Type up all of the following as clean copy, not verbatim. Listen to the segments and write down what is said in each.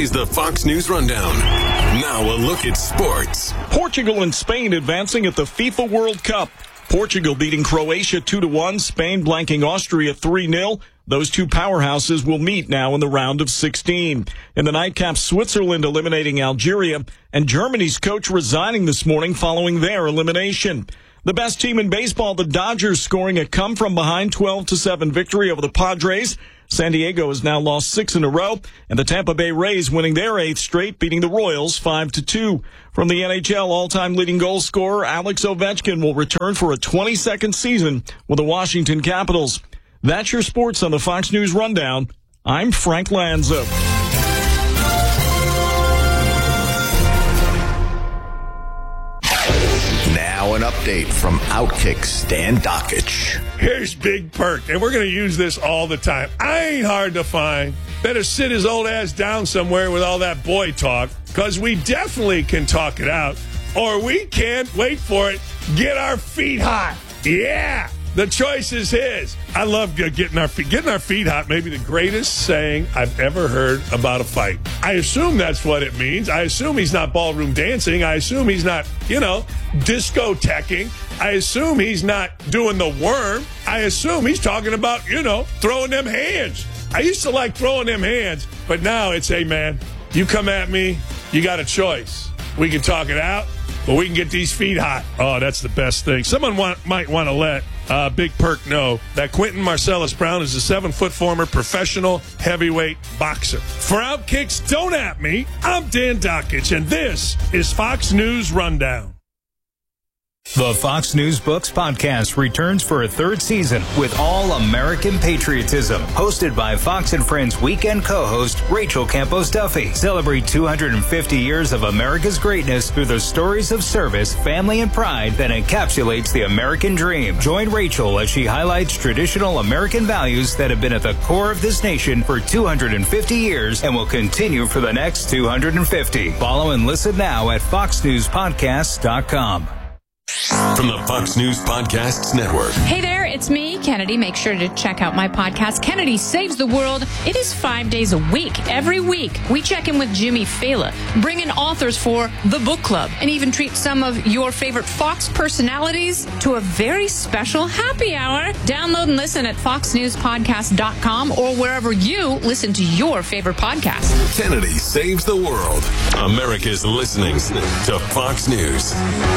is the Fox News Rundown. Now a look at sports. Portugal and Spain advancing at the FIFA World Cup. Portugal beating Croatia 2-1, Spain blanking Austria 3-0. Those two powerhouses will meet now in the round of 16. In the nightcap, Switzerland eliminating Algeria, and Germany's coach resigning this morning following their elimination. The best team in baseball, the Dodgers, scoring a come-from-behind 12-7 victory over the Padres. San Diego has now lost 6 in a row, and the Tampa Bay Rays winning their 8th straight, beating the Royals 5-2. From the NHL, all-time leading goal scorer Alex Ovechkin will return for a 22nd season with the Washington Capitals. That's your sports on the Fox News Rundown. I'm Frank Lanza. Now an update from Outkick Stan Dockich. Here's Big Perk, and we're going to use this all the time. I ain't hard to find. Better sit his old ass down somewhere with all that boy talk, because we definitely can talk it out, or we can't, wait for it, get our feet hot. Yeah, the choice is his. I love getting our feet hot, maybe the greatest saying I've ever heard about a fight. I assume that's what it means. I assume he's not ballroom dancing. I assume he's not, discoteching. I assume he's not doing the worm. I assume he's talking about, throwing them hands. I used to like throwing them hands, but now it's, hey, man, you come at me, you got a choice. We can talk it out, but we can get these feet hot. Oh, that's the best thing. Someone might want to let Big Perk know that Quentin Marcellus Brown is a 7-foot former professional heavyweight boxer. For Outkick's Don't At Me, I'm Dan Dockich, and this is Fox News Rundown. The Fox News Books podcast returns for a 3rd season with all-American patriotism. Hosted by Fox & Friends weekend co-host Rachel Campos-Duffy. Celebrate 250 years of America's greatness through the stories of service, family, and pride that encapsulates the American dream. Join Rachel as she highlights traditional American values that have been at the core of this nation for 250 years and will continue for the next 250. Follow and listen now at foxnewspodcasts.com. From the Fox News Podcasts Network. Hey there, it's me, Kennedy. Make sure to check out my podcast, Kennedy Saves the World. It is 5 days a week. Every week, we check in with Jimmy Fallon, bring in authors for the book club, and even treat some of your favorite Fox personalities to a very special happy hour. Download and listen at foxnewspodcast.com or wherever you listen to your favorite podcast. Kennedy Saves the World. America's listening to Fox News.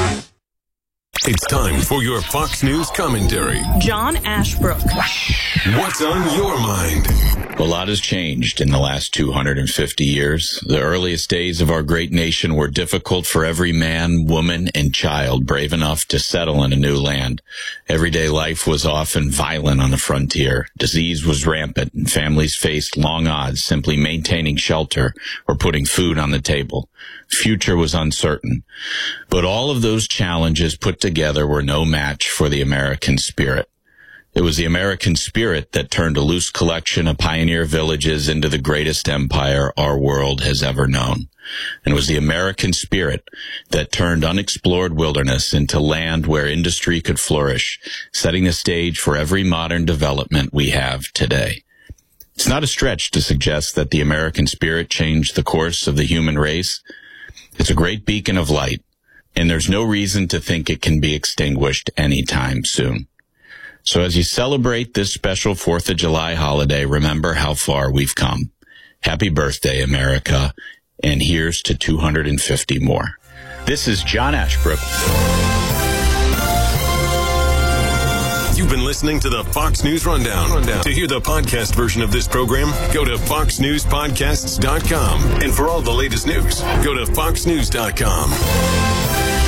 It's time for your Fox News commentary. John Ashbrook. What's on your mind? A lot has changed in the last 250 years. The earliest days of our great nation were difficult for every man, woman, and child brave enough to settle in a new land. Everyday life was often violent on the frontier. Disease was rampant, and families faced long odds simply maintaining shelter or putting food on the table. Future was uncertain. But all of those challenges put together were no match for the American spirit. It was the American spirit that turned a loose collection of pioneer villages into the greatest empire our world has ever known. And it was the American spirit that turned unexplored wilderness into land where industry could flourish, setting the stage for every modern development we have today. It's not a stretch to suggest that the American spirit changed the course of the human race. It's a great beacon of light, and there's no reason to think it can be extinguished anytime soon. So as you celebrate this special 4th of July holiday, remember how far we've come. Happy birthday, America, and here's to 250 more. This is John Ashbrook. You've been listening to the Fox News Rundown. To hear the podcast version of this program, go to foxnewspodcasts.com. And for all the latest news, go to foxnews.com.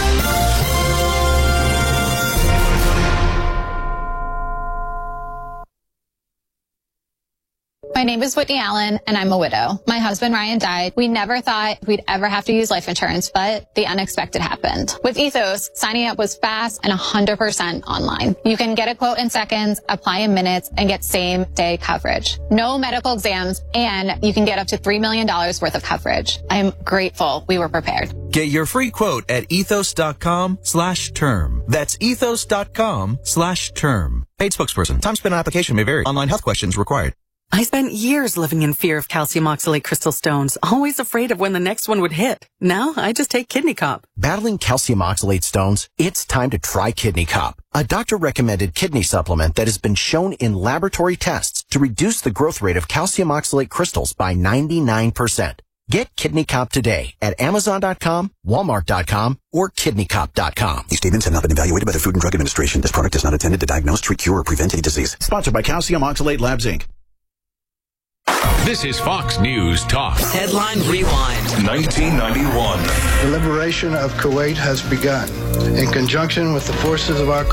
My name is Whitney Allen, and I'm a widow. My husband, Ryan, died. We never thought we'd ever have to use life insurance, but the unexpected happened. With Ethos, signing up was fast and 100% online. You can get a quote in seconds, apply in minutes, and get same-day coverage. No medical exams, and you can get up to $3 million worth of coverage. I am grateful we were prepared. Get your free quote at ethos.com/term. That's ethos.com/term. Paid spokesperson. Time spent on application may vary. Online health questions required. I spent years living in fear of calcium oxalate crystal stones, always afraid of when the next one would hit. Now, I just take Kidney Cop. Battling calcium oxalate stones? It's time to try Kidney Cop, a doctor-recommended kidney supplement that has been shown in laboratory tests to reduce the growth rate of calcium oxalate crystals by 99%. Get Kidney Cop today at Amazon.com, Walmart.com, or KidneyCop.com. These statements have not been evaluated by the Food and Drug Administration. This product is not intended to diagnose, treat, cure, or prevent any disease. Sponsored by Calcium Oxalate Labs, Inc. This is Fox News Talk. Headline Rewind. 1991. The liberation of Kuwait has begun. In conjunction with the forces of our